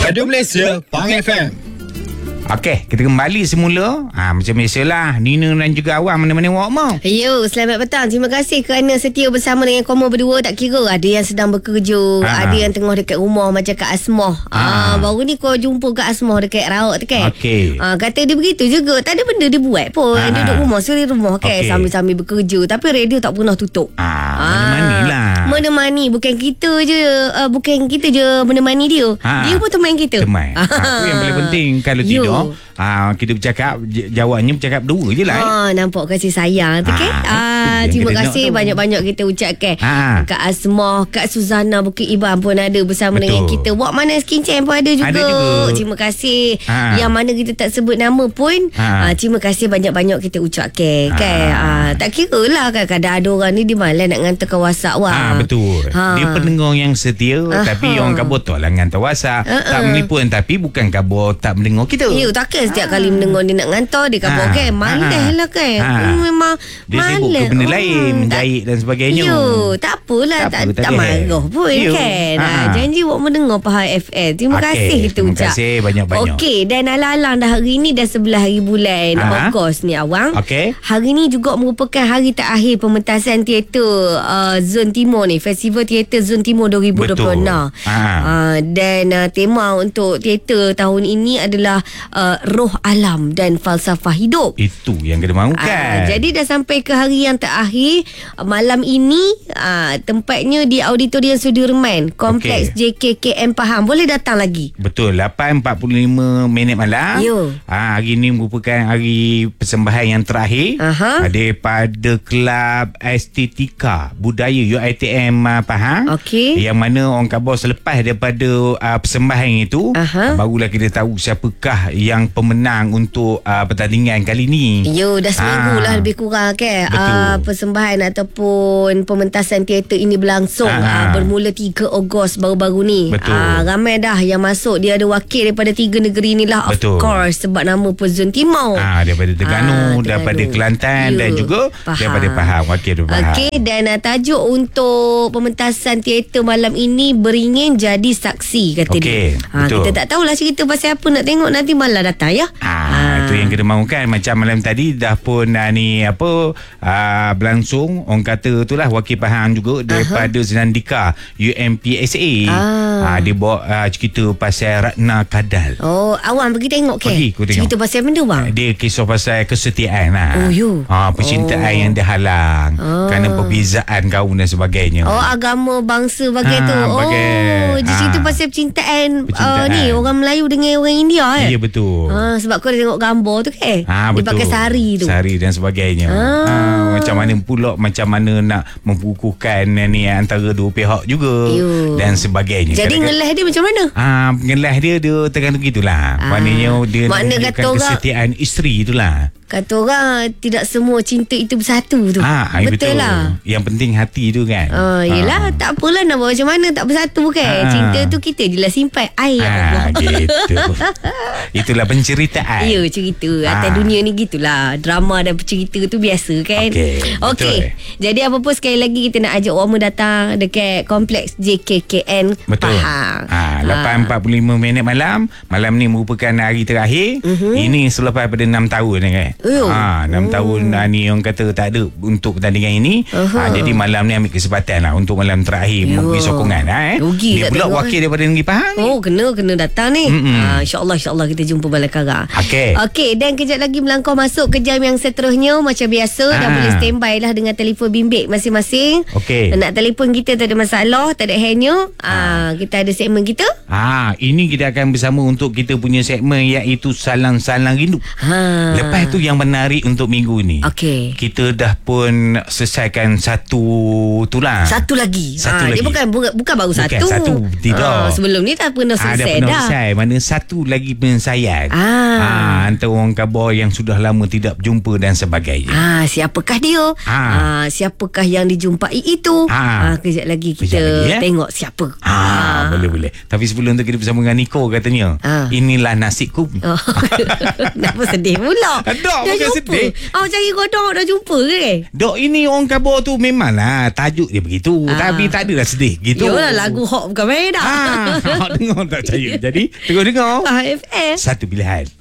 Radio Malaysia, Pang FM. Okey, kita kembali semula. Macam biasalah, Nina dan juga Awang mana-mana awak mau. Yo, selamat petang. Terima kasih kerana setia bersama dengan Komo berdua. Tak kira ada yang sedang bekerja, ada yang tengah dekat rumah macam Kak Asmah. Baru ni kau jumpa Kak Asmah dekat Rawak tu kan. Okey. Kata dia begitu juga. Tak ada benda dia buat pun. Dia duduk rumah, suri rumah kan, sambil-sambil bekerja. Tapi radio tak pernah tutup. Mana-mana lah. Menemani. Bukan kita je menemani dia. Dia pun teman kita. Teman. Itu yang paling penting. Kalau tidak, kita bercakap, jawabnya bercakap berdua je lah. Nampak kasih sayang tu kan. Terima kasih banyak-banyak kita ucapkan. Kak Asmah, Kak Suzana Bukit Iban pun ada bersama dengan kita. Wak Mana Skin Champ pun ada juga. Terima kasih. Yang mana kita tak sebut nama pun, terima kasih banyak-banyak kita ucapkan kan. Tak kira lah, kadang-kadang ada orang ni dia malas nak hantar WhatsApp. Betul. Dia pendengar yang setia, tapi orang kabur tak lah hantar WhatsApp. Tak menelpon, tapi bukan kabur tak mendengar kita. Ya, takkan setiap kali mendengar dia nak hantar, dia kabur kan. Malas lah kan. Memang dia sibuk ke benda lain, menjahit dan sebagainya. Tak apalah, tak marah pun kan. Janji awak mendengar Pahang FM. Terima kasih kita ucap. Terima kasih banyak-banyak. Okey, dan alang-alang dah hari ni dah 11 hari bulan Ogos ni Awang. Hari ni juga merupakan hari terakhir pementasan teater Zon Timur ni, Festival Teater Zon Timur 2026. Dan tema untuk teater tahun ini adalah roh alam dan falsafah hidup. Itu yang kita mahukan. Jadi dah sampai ke hari yang terakhir. Malam ini tempatnya di Auditorium Sudirman, Kompleks JKKM Pahang. Boleh datang lagi. Betul, 8.45 malam. Hari ini merupakan hari persembahan yang terakhir daripada Kelab Estetika Budaya UiTM Pahang. Yang mana orang khabar selepas daripada persembahan itu, barulah kita tahu siapakah yang pemenang untuk pertandingan kali ni. Dah seminggu lah lebih kurang kan. Persembahan ataupun pementasan teater ini berlangsung. Bermula 3 Ogos baru-baru ni. Ramai dah yang masuk. Dia ada wakil daripada 3 negeri ni lah. Of course, sebab nama pun Zon Timur. Daripada Terengganu, daripada Kelantan dan juga daripada Pahang. Wakil daripada Pahang. Dan tajuk untuk pementasan teater malam ini beringin jadi saksi, kata dia. Kita tak tahulah cerita pasal apa, nak tengok nanti malam datang ya. Itu yang kita mahukan. Macam malam tadi dah pun berlangsung. Orang kata itulah wakil Pahang juga daripada Zenandika UMPSA. Dia bawa cerita pasal Ratna Kadal. Awang pergi tengok ke? Cerita pasal benda bang? Dia kisah pasal kesetiaan lah. Percintaan yang dihalang kerana perbezaan kaum dan sebagainya. Agama bangsa bagai tu. Dia cerita pasal percintaan ni orang Melayu dengan orang India Ya betul. Sebab kau dah tengok gambar tu kan. Dia pakai sari tu. Sari dan sebagainya. Macam mana pula, macam mana nak membukukan ni antara dua pihak juga. Dan sebagainya. Jadi ngelah dia macam mana? Ngelah dia tergantung gitulah. Maknanya dia menunjukkan kesetiaan isteri itulah. Kata orang tidak semua cinta itu bersatu tu. Betul lah. Yang penting hati tu kan. Yelah, tak apalah nak buat macam mana, tak bersatu kan. Cinta tu kita je lah simpan air. Gitu. Itulah penceritaan. Cerita atas dunia ni gitulah. Drama dan cerita tu biasa kan. Okey. Jadi apa pun sekali lagi kita nak ajak orang datang dekat Kompleks JKKN Pahang. 8.45 malam. Malam ni merupakan hari terakhir. Ini selepas pada 6 tahun kan. 6 tahun ni orang kata tak ada untuk pertandingan ini. Jadi malam ni ambil kesempatan lah untuk malam terakhir memberi sokongan. Dia pula wakil daripada negeri Pahang ni. Kena datang ni. InsyaAllah kita jumpa Balakara. Okey, dan kejap lagi melangkah masuk ke jam yang seterusnya. Macam biasa dah boleh standby lah dengan telefon bimbit masing-masing. Nak telefon kita tak ada masalah, tak ada hanya. Kita ada segmen kita. Ini kita akan bersama untuk kita punya segmen, iaitu Salang-Salang Rindu. Lepas tu yang menarik untuk minggu ni, kita dah pun selesaikan satu lagi. Dia bukan baru satu. Tidak. Sebelum ni tak pernah selesai dah. Mana satu lagi penyelesaian. Antara orang khabar yang sudah lama tidak berjumpa dan sebagainya. Siapakah dia? Siapakah yang dijumpai itu? Kejap lagi kita tengok siapa. Boleh. Tapi sebelum tu kita bersama dengan Niko katanya. Inilah nasibku. Kenapa sedih pula? Tak. Dah jumpa. Cari kodok dah jumpa ke? Dok ini orang khabar tu memanglah tajuk dia begitu. Tapi tak adalah sedih gitu. Yalah lagu hot bukan main dah. Dengar tak percaya. Jadi tengok dengar. FM. Satu pilihan.